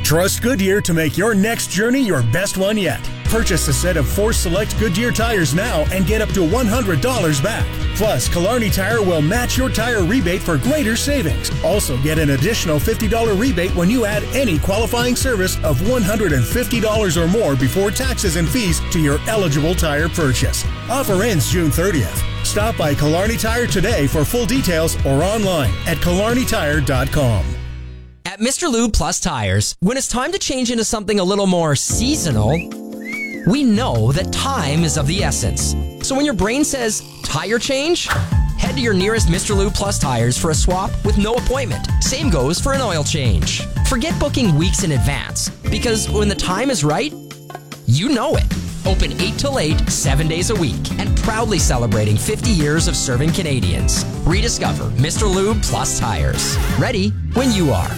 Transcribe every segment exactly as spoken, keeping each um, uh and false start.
Trust Goodyear to make your next journey your best one yet. Purchase a set of four select Goodyear tires now and get up to one hundred dollars back. Plus, Killarney Tire will match your tire rebate for greater savings. Also, get an additional fifty dollars rebate when you add any qualifying service of one hundred fifty dollars or more before taxes and fees to your eligible tire purchase. Offer ends June thirtieth. Stop by Killarney Tire today for full details or online at killarney tire dot com. At Mister Lube Plus Tires, when it's time to change into something a little more seasonal, we know that time is of the essence. So when your brain says, tire change, head to your nearest Mister Lube Plus Tires for a swap with no appointment. Same goes for an oil change. Forget booking weeks in advance, because when the time is right, you know it. Open eight till eight, seven days a week, and proudly celebrating fifty years of serving Canadians. Rediscover Mister Lube Plus Tires. Ready when you are.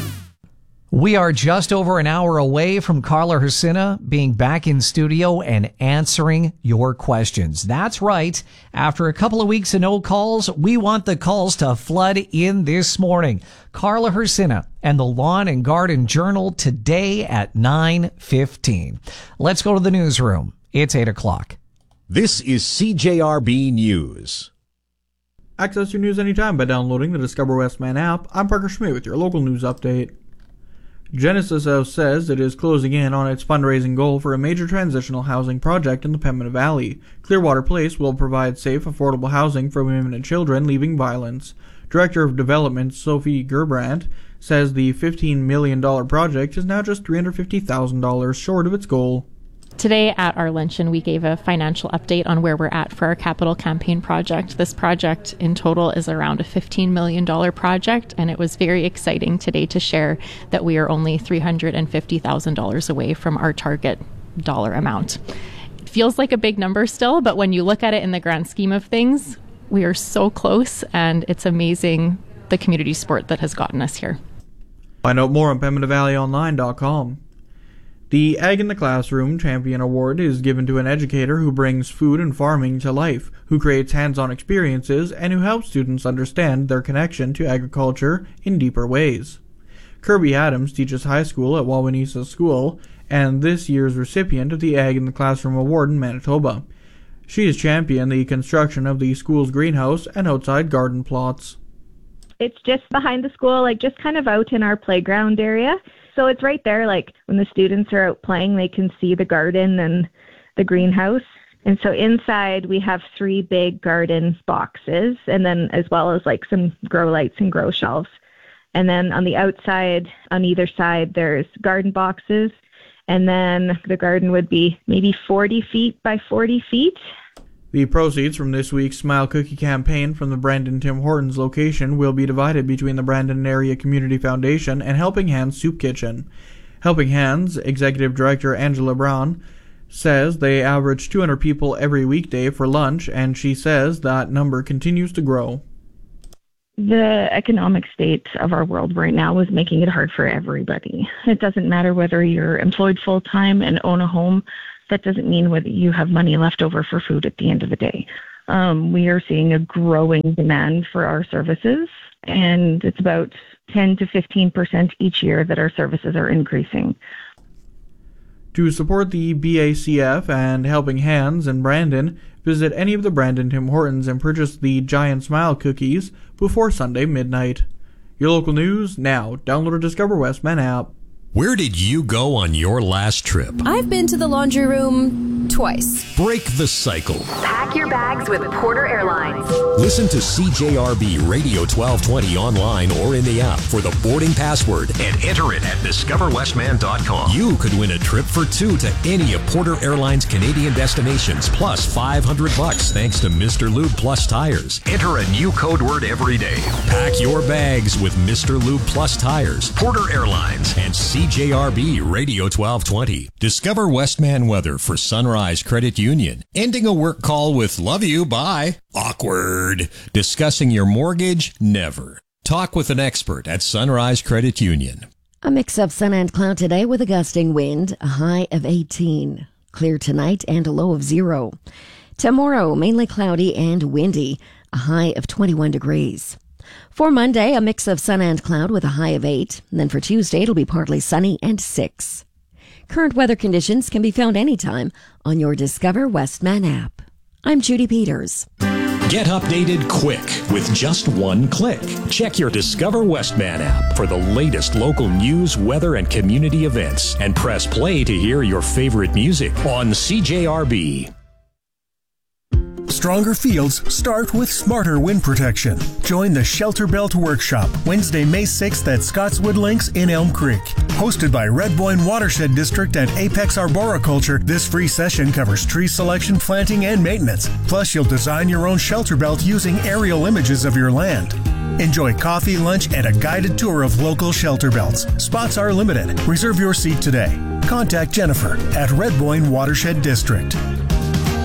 We are just over an hour away from Carla Hrsina being back in studio and answering your questions. That's right. After a couple of weeks of no calls, we want the calls to flood in this morning. Carla Hrsina and the Lawn and Garden Journal today at nine fifteen. Let's go to the newsroom. It's eight o'clock. This is C J R B News. Access your news anytime by downloading the Discover Westman app. I'm Parker Schmidt with your local news update. Genesis House says it is closing in on its fundraising goal for a major transitional housing project in the Pembina Valley. Clearwater Place will provide safe, affordable housing for women and children leaving violence. Director of Development Sophie Gerbrandt says the fifteen million dollars project is now just three hundred fifty thousand dollars short of its goal. Today at our luncheon, we gave a financial update on where we're at for our capital campaign project. This project in total is around a fifteen million dollars project, and it was very exciting today to share that we are only three hundred fifty thousand dollars away from our target dollar amount. It feels like a big number still, but when you look at it in the grand scheme of things, we are so close, and it's amazing the community support that has gotten us here. Find out more on pembina valley online dot com. The Ag in the Classroom Champion Award is given to an educator who brings food and farming to life, who creates hands-on experiences, and who helps students understand their connection to agriculture in deeper ways. Kirby Adams teaches high school at Wawanesa School, and this year's recipient of the Ag in the Classroom Award in Manitoba. She has championed the construction of the school's greenhouse and outside garden plots. It's just behind the school, like just kind of out in our playground area. So it's right there, like when the students are out playing, they can see the garden and the greenhouse. And so inside we have three big garden boxes, and then as well as like some grow lights and grow shelves. And then on the outside, on either side, there's garden boxes. And then the garden would be maybe forty feet by forty feet. The proceeds from this week's Smile Cookie campaign from the Brandon Tim Hortons location will be divided between the Brandon Area Community Foundation and Helping Hands Soup Kitchen. Helping Hands Executive Director Angela Brown says they average two hundred people every weekday for lunch, and she says that number continues to grow. The economic state of our world right now is making it hard for everybody. It doesn't matter whether you're employed full-time and own a home. That doesn't mean whether you have money left over for food at the end of the day. Um, we are seeing a growing demand for our services, and it's about ten to fifteen percent each year that our services are increasing. To support the B A C F and Helping Hands in Brandon, visit any of the Brandon Tim Hortons and purchase the Giant Smile cookies before Sunday midnight. Your local news now. Download a Discover Westman app. Where did you go on your last trip? I've been to the laundry room twice. Break the cycle. Pack your bags with Porter Airlines. Listen to C J R B Radio twelve twenty online or in the app for the boarding password and enter it at discover westman dot com. You could win a trip for two to any of Porter Airlines' Canadian destinations, plus five hundred bucks thanks to Mister Lube Plus Tires. Enter a new code word every day. Pack your bags with Mister Lube Plus Tires, Porter Airlines, and C J R B Radio twelve twenty. Discover Westman weather for Sunrise Credit Union. Ending a work call with love you, bye. Awkward. Discussing your mortgage? Never. Talk with an expert at Sunrise Credit Union. A mix of sun and cloud today with a gusting wind, a high of eighteen. Clear tonight and a low of zero. Tomorrow, mainly cloudy and windy, a high of twenty-one degrees. For Monday, a mix of sun and cloud with a high of eight. And then for Tuesday, it'll be partly sunny and six. Current weather conditions can be found anytime on your Discover Westman app. I'm Judy Peters. Get updated quick with just one click. Check your Discover Westman app for the latest local news, weather, and community events. And press play to hear your favorite music on C J R B. Stronger fields start with smarter wind protection. Join the Shelter Belt Workshop Wednesday, May sixth at Scottswood Links in Elm Creek. Hosted by Red Boyne Watershed District and Apex Arboriculture, this free session covers tree selection, planting, and maintenance. Plus, you'll design your own shelter belt using aerial images of your land. Enjoy coffee, lunch, and a guided tour of local shelter belts. Spots are limited. Reserve your seat today. Contact Jennifer at Red Boyne Watershed District.